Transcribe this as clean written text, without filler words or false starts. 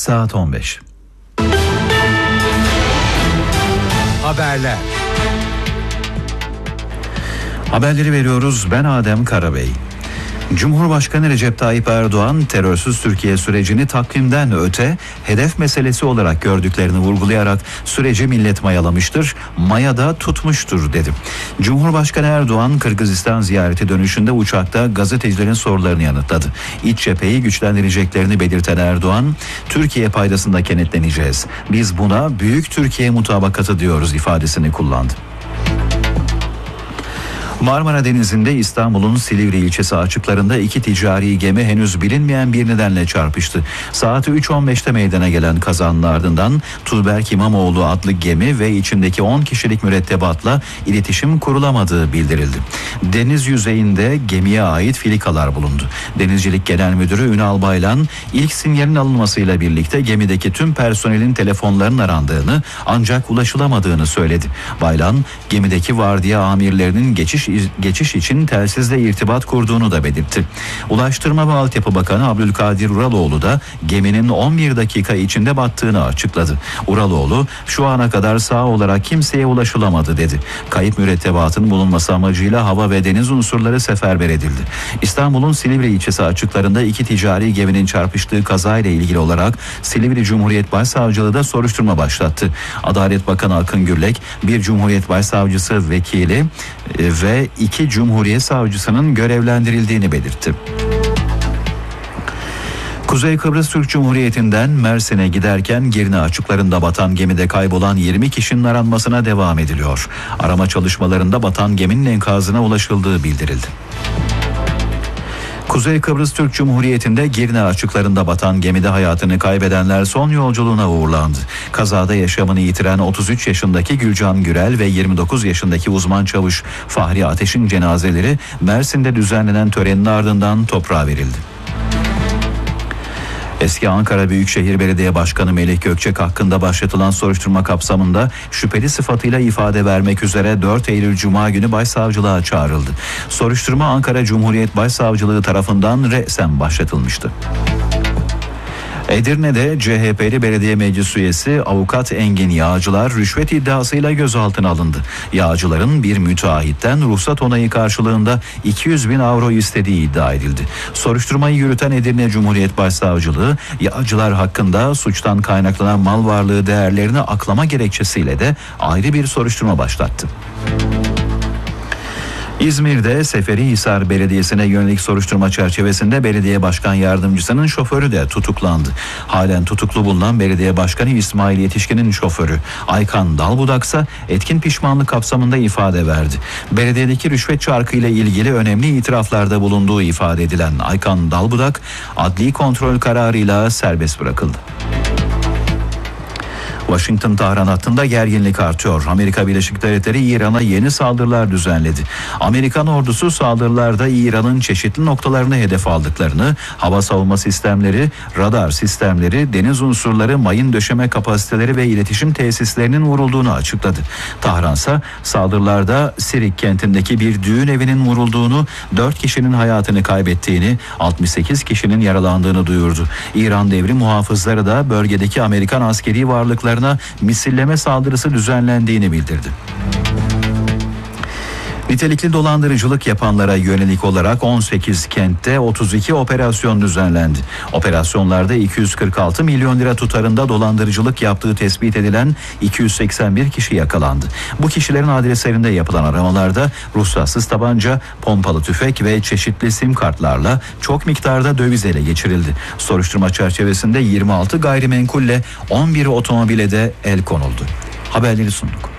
saat 15. Haberler. Haberleri veriyoruz. Ben Adem Karabey. Cumhurbaşkanı Recep Tayyip Erdoğan terörsüz Türkiye sürecini takvimden öte hedef meselesi olarak gördüklerini vurgulayarak süreci millet mayalamıştır, mayada tutmuştur dedi. Cumhurbaşkanı Erdoğan Kırgızistan ziyareti dönüşünde uçakta gazetecilerin sorularını yanıtladı. İç cepheyi güçlendireceklerini belirten Erdoğan, Türkiye paydasında kenetleneceğiz. Biz buna Büyük Türkiye mutabakatı diyoruz ifadesini kullandı. Marmara Denizi'nde İstanbul'un Silivri ilçesi açıklarında iki ticari gemi henüz bilinmeyen bir nedenle çarpıştı. Saat 3.15'te meydana gelen kazanın ardından Tuğberk İmamoğlu adlı gemi ve içindeki 10 kişilik mürettebatla iletişim kurulamadığı bildirildi. Deniz yüzeyinde gemiye ait filikalar bulundu. Denizcilik Genel Müdürü Ünal Baylan ilk sinyalin alınmasıyla birlikte gemideki tüm personelin telefonlarının arandığını ancak ulaşılamadığını söyledi. Baylan gemideki vardiya amirlerinin geçiş için telsizle irtibat kurduğunu da belirtti. Ulaştırma ve Altyapı Bakanı Abdülkadir Uraloğlu da geminin 11 dakika içinde battığını açıkladı. Uraloğlu, şu ana kadar sağ olarak kimseye ulaşılamadı dedi. Kayıp mürettebatın bulunması amacıyla hava ve deniz unsurları seferber edildi. İstanbul'un Silivri ilçesi açıklarında iki ticari geminin çarpıştığı kazayla ilgili olarak Silivri Cumhuriyet Başsavcılığı da soruşturma başlattı. Adalet Bakanı Akın Gürlek, bir Cumhuriyet Başsavcısı vekili ve 2 Cumhuriyet Savcısının görevlendirildiğini belirtti. Kuzey Kıbrıs Türk Cumhuriyeti'nden Mersin'e giderken Girne açıklarında batan gemide kaybolan 20 kişinin aranmasına devam ediliyor. Arama çalışmalarında batan geminin enkazına ulaşıldığı bildirildi. Kuzey Kıbrıs Türk Cumhuriyeti'nde Girne açıklarında batan gemide hayatını kaybedenler son yolculuğuna uğurlandı. Kazada yaşamını yitiren 33 yaşındaki Gülcan Gürel ve 29 yaşındaki uzman çavuş Fahri Ateş'in cenazeleri Mersin'de düzenlenen törenin ardından toprağa verildi. Eski Ankara Büyükşehir Belediye Başkanı Melih Gökçek hakkında başlatılan soruşturma kapsamında şüpheli sıfatıyla ifade vermek üzere 4 Eylül Cuma günü başsavcılığa çağrıldı. Soruşturma Ankara Cumhuriyet Başsavcılığı tarafından resen başlatılmıştı. Edirne'de CHP'li belediye meclis üyesi avukat Engin Yağcılar rüşvet iddiasıyla gözaltına alındı. Yağcıların bir müteahhitten ruhsat onayı karşılığında 200.000 avro istediği iddia edildi. Soruşturmayı yürüten Edirne Cumhuriyet Başsavcılığı Yağcılar hakkında suçtan kaynaklanan mal varlığı değerlerini aklama gerekçesiyle de ayrı bir soruşturma başlattı. İzmir'de Seferihisar Belediyesi'ne yönelik soruşturma çerçevesinde belediye başkan yardımcısının şoförü de tutuklandı. Halen tutuklu bulunan belediye başkanı İsmail Yetişkin'in şoförü Aykan Dalbudak ise etkin pişmanlık kapsamında ifade verdi. Belediyedeki rüşvet çarkıyla ilgili önemli itiraflarda bulunduğu ifade edilen Aykan Dalbudak adli kontrol kararıyla serbest bırakıldı. Washington-Tahran hattında gerginlik artıyor. Amerika Birleşik Devletleri İran'a yeni saldırılar düzenledi. Amerikan ordusu saldırılarda İran'ın çeşitli noktalarını hedef aldıklarını, hava savunma sistemleri, radar sistemleri, deniz unsurları, mayın döşeme kapasiteleri ve iletişim tesislerinin vurulduğunu açıkladı. Tahran ise saldırılarda Sirik kentindeki bir düğün evinin vurulduğunu, 4 kişinin hayatını kaybettiğini, 68 kişinin yaralandığını duyurdu. İran devrim muhafızları da bölgedeki Amerikan askeri varlıklarına misilleme saldırısı düzenlendiğini bildirdi. Nitelikli dolandırıcılık yapanlara yönelik olarak 18 kentte 32 operasyon düzenlendi. Operasyonlarda 246 milyon lira tutarında dolandırıcılık yaptığı tespit edilen 281 kişi yakalandı. Bu kişilerin adreslerinde yapılan aramalarda ruhsatsız tabanca, pompalı tüfek ve çeşitli sim kartlarla çok miktarda döviz ele geçirildi. Soruşturma çerçevesinde 26 gayrimenkulle 11 otomobile de el konuldu. Haberleri sunduk.